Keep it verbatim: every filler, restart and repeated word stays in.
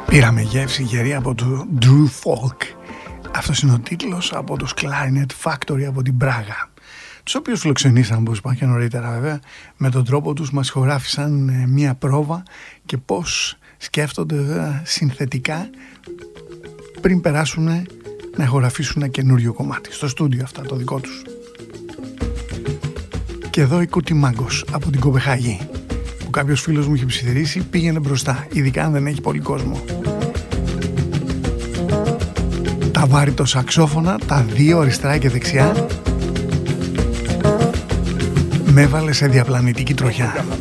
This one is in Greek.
Πήραμε γεύση γερή από το Drew Folk. Αυτός είναι ο τίτλος από τους Clarinet Factory από την Πράγα, τους οποίους φιλοξενήσαμε, όπως είπα και νωρίτερα βέβαια. Με τον τρόπο τους μας χωράφησαν μία πρόβα και πώς σκέφτονται βέβαια συνθετικά πριν περάσουν να χωραφίσουν ένα καινούριο κομμάτι στο στούντιο, αυτά το δικό τους. Και εδώ η Κούτι Μάγκος από την Κοπεχάγη, που κάποιος φίλος μου είχε ψιθυρίσει, πήγαινε μπροστά, ειδικά αν δεν έχει πολύ κόσμο. Τα βάρη το σαξόφωνα, τα δύο αριστερά και δεξιά, με έβαλε σε διαπλανητική τροχιά.